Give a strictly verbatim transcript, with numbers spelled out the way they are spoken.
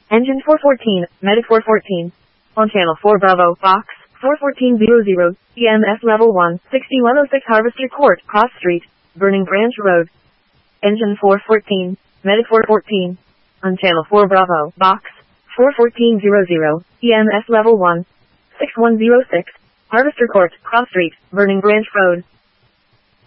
Engine four fourteen, Medic four fourteen. On channel four Bravo, box, four fourteen hundred, E M S level one, sixty-one oh six Harvester Court, Cross Street, Burning Branch Road. Engine four fourteen, Medic four fourteen. On channel four Bravo, box, four fourteen hundred, E M S level one, sixty-one oh six, Harvester Court, Cross Street, Burning Branch Road.